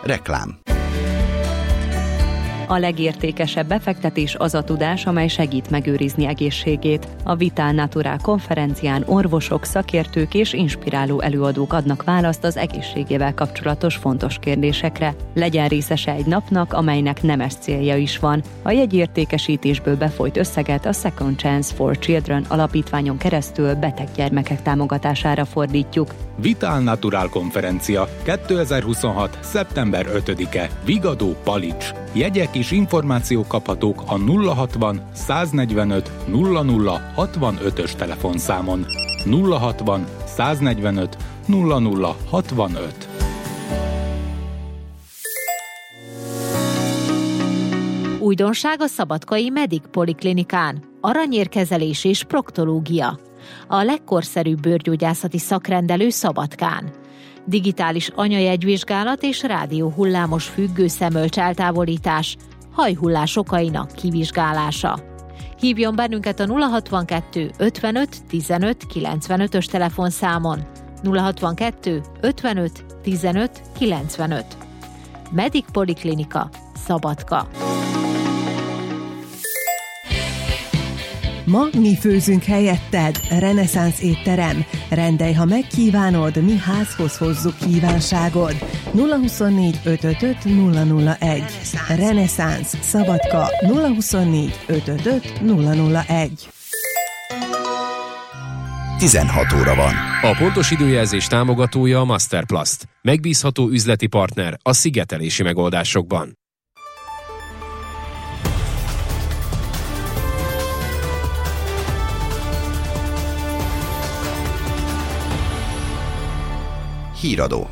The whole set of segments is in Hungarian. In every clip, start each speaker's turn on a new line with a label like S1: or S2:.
S1: Reklám.
S2: A legértékesebb befektetés az a tudás, amely segít megőrizni egészségét. A Vital Natural konferencián orvosok, szakértők és inspiráló előadók adnak választ az egészségével kapcsolatos fontos kérdésekre. Legyen részese egy napnak, amelynek nemes célja is van. A jegyértékesítésből befolyt összeget a Second Chance for Children alapítványon keresztül beteg gyermekek támogatására fordítjuk.
S3: Vital Natural konferencia 2026. szeptember 5-e. Vigadó, Palics. Jegyek és információk kaphatók a 060 145 00 65-ös telefonszámon. 060 145 00 65.
S4: Újdonság a szabadkai Medic Poliklinikán. Aranyérkezelés és proktológia. A legkorszerűbb bőrgyógyászati szakrendelő Szabadkán. Digitális anyajegyvizsgálat és rádióhullámos függő szemölcs eltávolítás, hajhullás okainak kivizsgálása. Hívjon bennünket a 062 55 15 95-ös telefonszámon. 062 55 15 95. Medic Poliklinika, Szabadka.
S5: Ma mi főzünk helyetted, reneszánsz étterem. Rendelj, ha megkívánod, mi házhoz hozzuk kívánságod. 024 555 001. Reneszánsz, Szabadka, 024 555 001.
S1: 16 óra van.
S6: A pontos időjelzés támogatója a Masterplast. Megbízható üzleti partner a szigetelési megoldásokban.
S1: Híradó.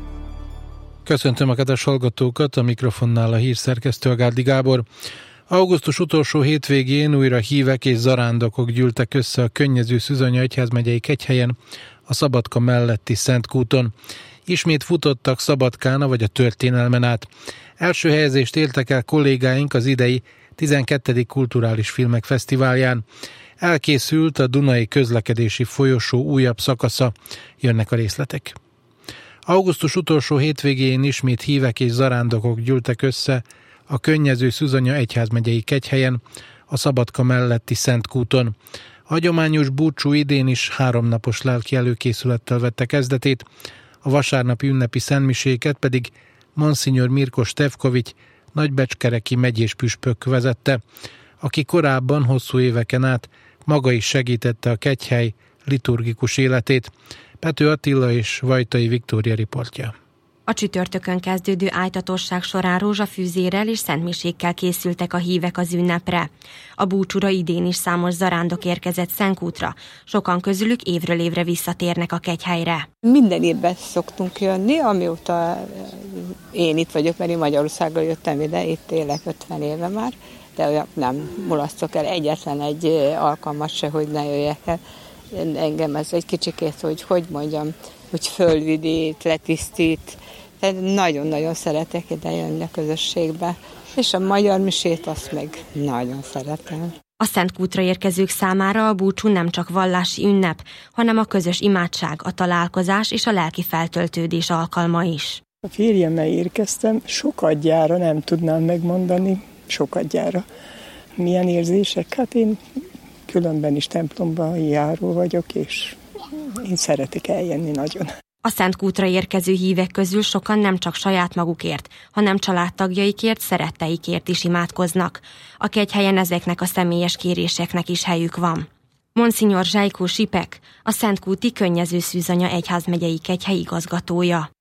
S7: Köszöntöm a kedves hallgatókat, a mikrofonnál a hírszerkesztő Gárdi Gábor. Augusztus utolsó hétvégén újra hívek és zarándokok gyűltek össze a Könnyező-Szűzanya egyházmegyei Kegyhelyen, a Szabadka melletti Szentkúton. Ismét futottak Szabadkán, vagy a történelmen át. Első helyezést éltek el kollégáink az idei 12. Kulturális Filmek Fesztiválján. Elkészült a Dunai közlekedési folyosó újabb szakasza, jönnek a részletek. Augusztus utolsó hétvégén ismét hívek és zarándokok gyűltek össze a Könnyező-Szűzanya egyházmegyei Kegyhelyen, a Szabadka melletti Szentkúton. A hagyományos búcsú idén is 3 napos lelki előkészülettel vette kezdetét, a vasárnapi ünnepi szentmiséket pedig Monsignor Mirko Stefkovics nagybecskereki megyés püspök vezette, aki korábban hosszú éveken át maga is segítette a Kegyhely liturgikus életét. Pető Attila és Vajtai Viktória riportja.
S8: A csütörtökön kezdődő ájtatosság során rózsafűzérrel és szentmisékkel készültek a hívek az ünnepre. A búcsúra idén is számos zarándok érkezett Szentkútra, sokan közülük évről évre visszatérnek a Kegyhelyre.
S9: Minden évben szoktunk jönni, amióta én itt vagyok, mert én Magyarországról jöttem ide, itt élek 50 éve már, de olyan nem mulasztok el egyetlen egy alkalmat se, hogy ne jöjjek el. Engem ez egy kicsikét, hogy mondjam, hogy fölvidít, letisztít. Tehát nagyon-nagyon szeretek ide jönni a közösségbe. És a magyar misét azt meg nagyon szeretem.
S8: A Szentkútra érkezők számára a búcsú nem csak vallási ünnep, hanem a közös imádság, a találkozás és a lelki feltöltődés alkalma is.
S10: A férjemmel érkeztem, sokadjára nem tudnám megmondani, sokadjára. Milyen érzések? Hát én különben is templomban járó vagyok, és én szeretek eljönni nagyon.
S8: A Szentkútra érkező hívek közül sokan nem csak saját magukért, hanem családtagjaikért, szeretteikért is imádkoznak. A Kegyhelyen ezeknek a személyes kéréseknek is helyük van. Monsignor Zsajkó Sipek, a Szentkúti Könnyező-Szűzanya egyházmegyei Kegyhely igazgatója.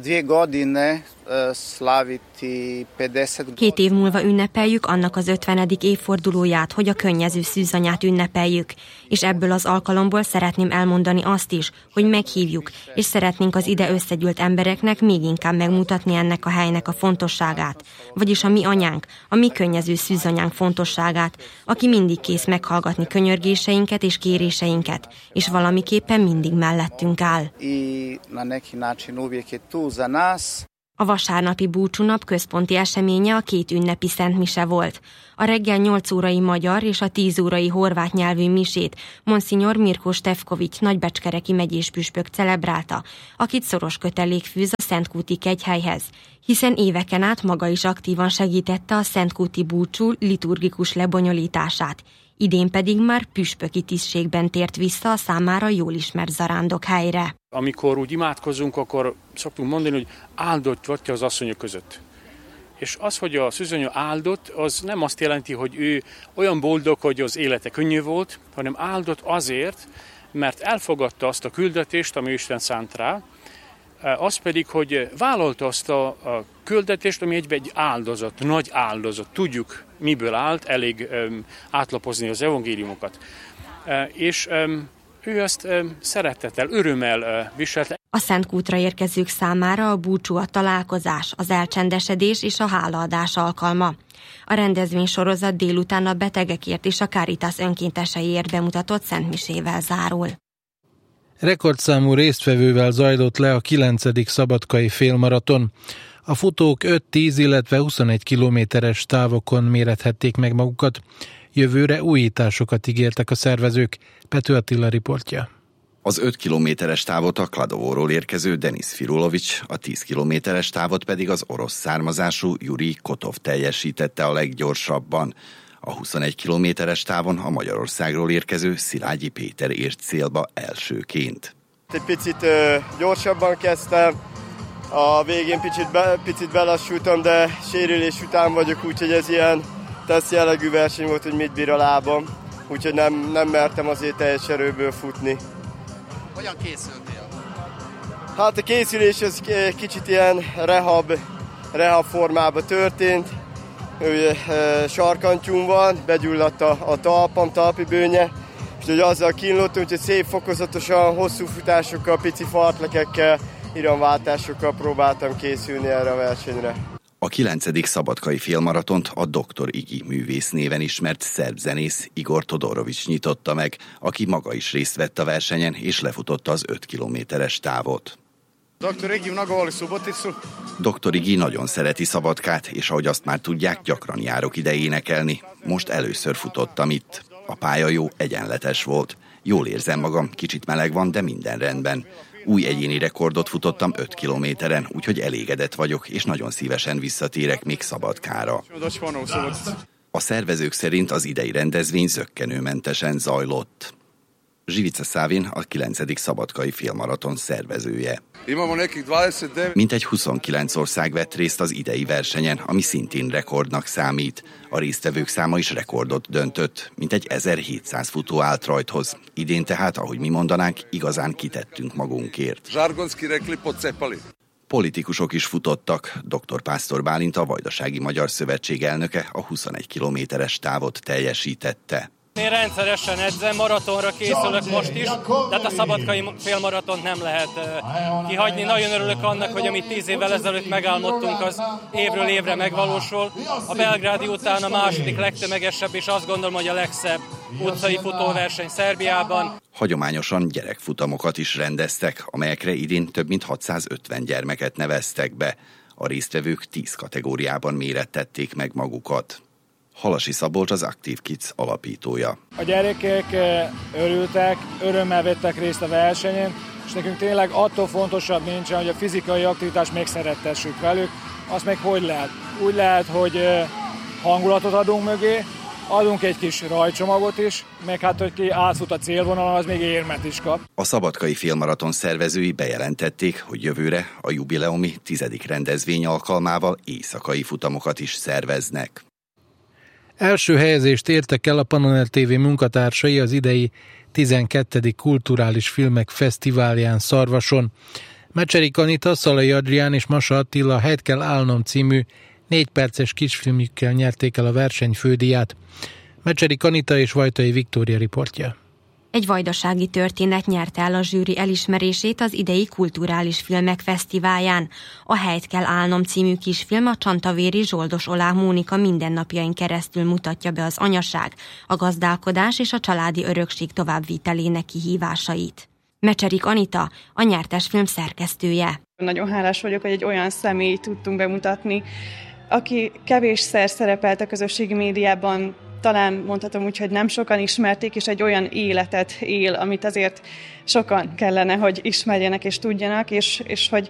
S8: 2 év múlva ünnepeljük annak az 50. évfordulóját, hogy a Könnyező-Szűzanyát ünnepeljük, és ebből az alkalomból szeretném elmondani azt is, hogy meghívjuk, és szeretnénk az ide összegyűlt embereknek még inkább megmutatni ennek a helynek a fontosságát, vagyis a mi anyánk, a mi Könnyező-Szűzanyánk fontosságát, aki mindig kész meghallgatni könyörgéseinket és kéréseinket, és valamiképpen mindig mellettünk áll. A vasárnapi búcsúnap központi eseménye a 2 ünnepi szentmise volt. A reggel 8 órai magyar és a 10 órai horvát nyelvű misét Monsignor Mirko Stefkovics nagybecskereki megyés püspök celebrálta, akit szoros kötelék fűz a Szentkúti kegyhelyhez, hiszen éveken át maga is aktívan segítette a szentkúti búcsú liturgikus lebonyolítását. Idén pedig már püspöki tisztségben tért vissza a számára jól ismert zarándokhelyre.
S11: Amikor úgy imádkozunk, akkor szoktunk mondani, hogy áldott vagy te az asszonyok között. És az, hogy a szűzanya áldott, az nem azt jelenti, hogy ő olyan boldog, hogy az élete könnyű volt, hanem áldott azért, mert elfogadta azt a küldetést, ami Isten szánt rá, az pedig, hogy vállalta azt a küldetést, ami egy áldozat, nagy áldozat. Tudjuk, miből állt, elég átlapozni az evangéliumokat. És ő ezt szeretettel, örömmel viselte.
S8: A Szentkútra érkezők számára a búcsú a találkozás, az elcsendesedés és a hálaadás alkalma. A rendezvénysorozat délután a betegekért és a Caritas önkénteseiért bemutatott szentmisével zárul.
S7: Rekordszámú résztvevővel zajlott le a 9. szabadkai félmaraton. A futók 5-10, illetve 21 kilométeres távokon mérethették meg magukat. Jövőre újításokat ígértek a szervezők. Pető Attila riportja.
S1: Az 5 kilométeres távot a Kladovóról érkező Denis Firulovics, a 10 kilométeres távot pedig az orosz származású Jurij Kotov teljesítette a leggyorsabban. A 21 kilométeres távon a Magyarországról érkező Szilágyi Péter ért célba elsőként.
S12: Egy picit gyorsabban kezdtem, a végén picit belassultam, de sérülés után vagyok, úgyhogy ez ilyen teszt jellegű verseny volt, hogy mit bír a lábam, úgyhogy nem mertem azért teljes erőből futni.
S13: Hogyan készültél?
S12: Hát a készülés az kicsit ilyen rehab formában történt. Sarkantyúm van, begyulladt a talpam, talpi bőnye, és hogy azzal kínlottunk, hogy szép fokozatosan, hosszú futásokkal, pici fartlekekkel, iramváltásokkal próbáltam készülni erre a versenyre.
S1: A 9. szabadkai félmaratont a Dr. Igi művész néven ismert szerb zenész Igor Todorovics nyitotta meg, aki maga is részt vett a versenyen és lefutotta az 5 kilométeres távot. Dr. Igi nagyon szereti Szabadkát, és ahogy azt már tudják, gyakran járok ide énekelni. Most először futottam itt. A pálya jó, egyenletes volt. Jól érzem magam, kicsit meleg van, de minden rendben. Új egyéni rekordot futottam 5 kilométeren, úgyhogy elégedett vagyok, és nagyon szívesen visszatérek még Szabadkára. A szervezők szerint az idei rendezvény zökkenőmentesen zajlott. Zsivica Szávin a 9. szabadkai félmaraton szervezője. Mintegy 29 ország vett részt az idei versenyen, ami szintén rekordnak számít. A résztvevők száma is rekordot döntött, mintegy 1700 futó állt rajthoz. Idén tehát, ahogy mi mondanánk, igazán kitettünk magunkért. Politikusok is futottak. Dr. Pásztor Bálint, a Vajdasági Magyar Szövetség elnöke a 21 kilométeres távot teljesítette.
S14: Én rendszeresen edzem, maratonra készülök most is, de hát a szabadkai félmaratont nem lehet kihagyni. Nagyon örülök annak, hogy amit 10 évvel ezelőtt megálmodtunk, az évről évre megvalósul. A belgrádi után a második legtömegesebb, és azt gondolom, hogy a legszebb utcai futóverseny Szerbiában.
S1: Hagyományosan gyerekfutamokat is rendeztek, amelyekre idén több mint 650 gyermeket neveztek be. A résztvevők 10 kategóriában mérettették meg magukat. Halasi Szabolcs az Active Kids alapítója.
S15: A gyerekek örültek, örömmel vettek részt a versenyen, és nekünk tényleg attól fontosabb nincsen, hogy a fizikai aktivitást megszerettessük velük. Azt meg hogy lehet? Úgy lehet, hogy hangulatot adunk mögé, adunk egy kis rajcsomagot is, meg hát, hogy ki átfut a célvonalon, az még érmet is kap.
S1: A szabadkai félmaraton szervezői bejelentették, hogy jövőre a jubileumi 10. rendezvény alkalmával éjszakai futamokat is szerveznek.
S7: Első helyezést értek el a Pannonel TV munkatársai az idei 12. kulturális filmek fesztiválján Szarvason. Mecserik Anita, Szalai Adrián és Masa Attila Helyt kell állnom című 4 perces kisfilmjükkel nyerték el a verseny fődíját. Mecserik Anita és Vajtai Viktória riportja.
S8: Egy vajdasági történet nyerte el a zsűri elismerését az idei kulturális filmek fesztiválján. A Helyt kell állnom című kisfilm a csantavéri Zsoldos Olá Mónika mindennapjain keresztül mutatja be az anyaság, a gazdálkodás és a családi örökség továbbvitelének kihívásait. Mecserik Anita, a nyertes film szerkesztője.
S16: Nagyon hálás vagyok, hogy egy olyan személyt tudtunk bemutatni, aki kevésszer szerepelt a közösségi médiában, talán mondhatom úgy, hogy nem sokan ismerték, és egy olyan életet él, amit azért sokan kellene, hogy ismerjenek és tudjanak, és hogy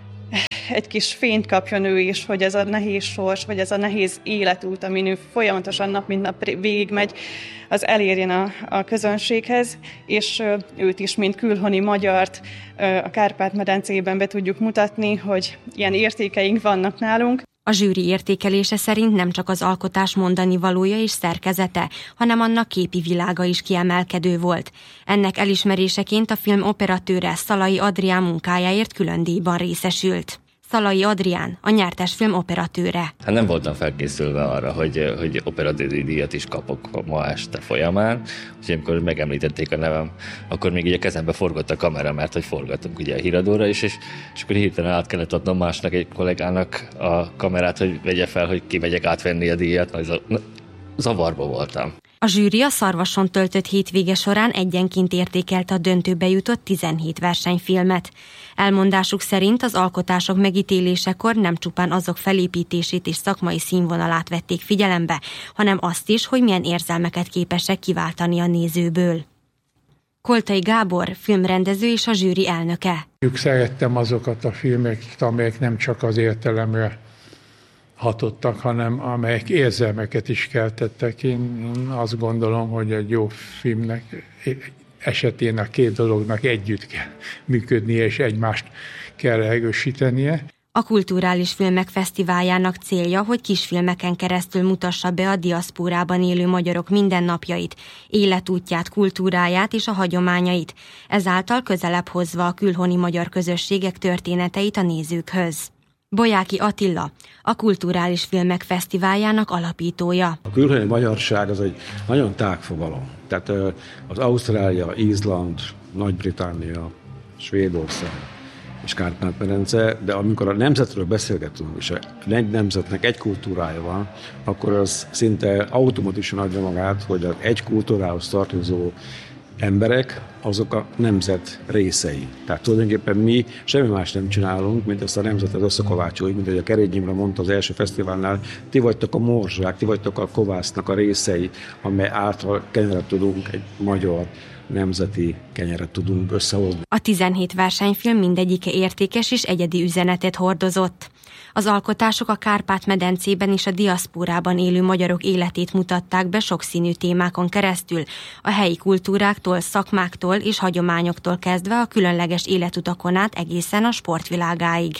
S16: egy kis fényt kapjon ő is, hogy ez a nehéz sors, vagy ez a nehéz életút, amin ő folyamatosan nap mint nap végigmegy, az elérjen a közönséghez, és őt is, mint külhoni magyart a Kárpát-medencében be tudjuk mutatni, hogy ilyen értékeink vannak nálunk.
S8: A zsűri értékelése szerint nem csak az alkotás mondani valója és szerkezete, hanem annak képi világa is kiemelkedő volt. Ennek elismeréseként a film operatőre, Szalai Adrián munkájáért külön díjban részesült. Szalai Adrián, a nyertes film operatőre.
S17: Hát nem voltam felkészülve arra, hogy operatőri díjat is kapok ma este folyamán, úgyhogy amikor megemlítették a nevem, akkor még így a kezembe forgott a kamera, mert hogy forgatunk ugye a híradóra is, és akkor hirtelen át kellett adnom másnak, egy kollégának a kamerát, hogy vegye fel, hogy kimegyek átvenni a díjat, nagy zavarba voltam.
S8: A zsűri a Szarvason töltött hétvége során egyenként értékelte a döntőbe jutott 17 versenyfilmet. Elmondásuk szerint az alkotások megítélésekor nem csupán azok felépítését és szakmai színvonalát vették figyelembe, hanem azt is, hogy milyen érzelmeket képesek kiváltani a nézőből. Koltai Gábor, filmrendező és a zsűri elnöke.
S18: Szerettem azokat a filmeket, amelyek nem csak az értelemre hatottak, hanem amelyek érzelmeket is keltettek. Én azt gondolom, hogy egy jó filmnek esetén a két dolognak együtt kell működnie, és egymást kell erősítenie.
S8: A Kulturális Filmek Fesztiváljának célja, hogy kisfilmeken keresztül mutassa be a diaszpórában élő magyarok mindennapjait, életútját, kultúráját és a hagyományait, ezáltal közelebb hozva a külhoni magyar közösségek történeteit a nézőkhöz. Bolyáki Attila, a Kulturális Filmek Fesztiváljának alapítója.
S19: A külhoni magyarság az egy nagyon tág fogalom. Tehát az Ausztrália, Izland, Nagy-Britannia, Svédország és Kárpát-medence, de amikor a nemzetről beszélgetünk, és egy nemzetnek egy kultúrája van, akkor az szinte automatikusan adja magát, hogy az egy kultúrához tartozó emberek, azok a nemzet részei. Tehát tulajdonképpen mi semmi más nem csinálunk, mint ezt a nemzetet összekovácsoljuk, mint ahogy a Kerény Imre mondta az első fesztiválnál, ti vagytok a morzsák, ti vagytok a kovásznak a részei, amely által kenyeret tudunk, egy magyar nemzeti kenyeret tudunk összehozni.
S8: A 17 versenyfilm mindegyike értékes és egyedi üzenetet hordozott. Az alkotások a Kárpát-medencében és a diaszpórában élő magyarok életét mutatták be sokszínű témákon keresztül, a helyi kultúráktól, szakmáktól és hagyományoktól kezdve a különleges életutakon át egészen a sportvilágáig.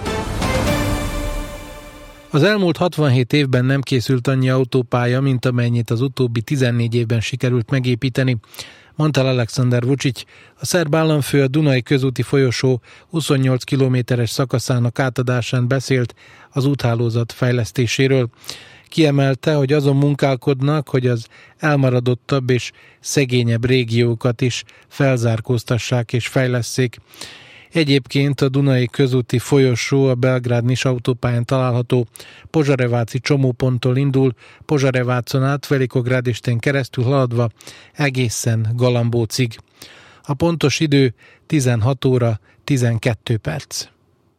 S7: Az elmúlt 67 évben nem készült annyi autópálya, mint amennyit az utóbbi 14 évben sikerült megépíteni, mondta Alexander Vučić, a szerb államfő a Dunai közúti folyosó 28 kilométeres szakaszának átadásán beszélt az úthálózat fejlesztéséről. Kiemelte, hogy azon munkálkodnak, hogy az elmaradottabb és szegényebb régiókat is felzárkóztassák és fejlesszék. Egyébként a Dunai közúti folyosó a Belgrád-Nis autópályán található Požareváci csomóponttól indul, Požarevácon át Velikográdistén keresztül haladva egészen Galambócig. A pontos idő 16 óra 12 perc.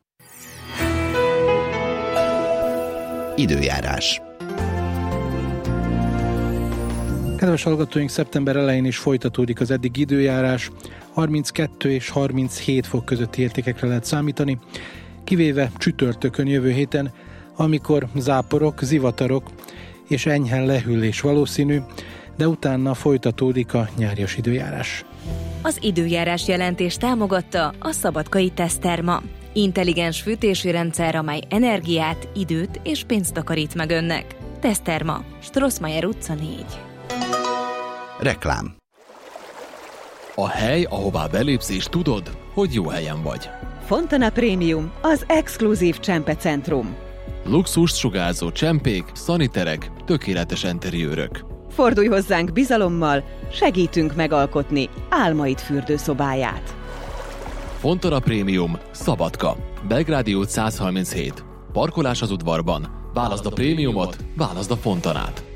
S1: Időjárás.
S7: Kedves hallgatóink, szeptember elején is folytatódik az eddig időjárás. 32 és 37 fok közötti értékekre lehet számítani, kivéve csütörtökön jövő héten, amikor záporok, zivatarok és enyhe lehűlés valószínű, de utána folytatódik a nyárias időjárás.
S2: Az időjárás jelentés támogatta a Szabadkai Teszterma. Intelligens fűtési rendszer, amely energiát, időt és pénzt takarít meg önnek. Teszterma, Strossmayer utca 4.
S1: Reklám.
S20: A hely, ahová belépsz és tudod, hogy jó helyen vagy.
S21: Fontana Premium, az exkluzív csempecentrum.
S20: Luxust sugárzó csempék, szaniterek, tökéletes interiőrök.
S21: Fordulj hozzánk bizalommal, segítünk megalkotni álmaid fürdőszobáját.
S20: Fontana Premium, Szabadka, Belgrádi út 137. Parkolás az udvarban. Válaszd a prémiumot, válaszd a Fontanát.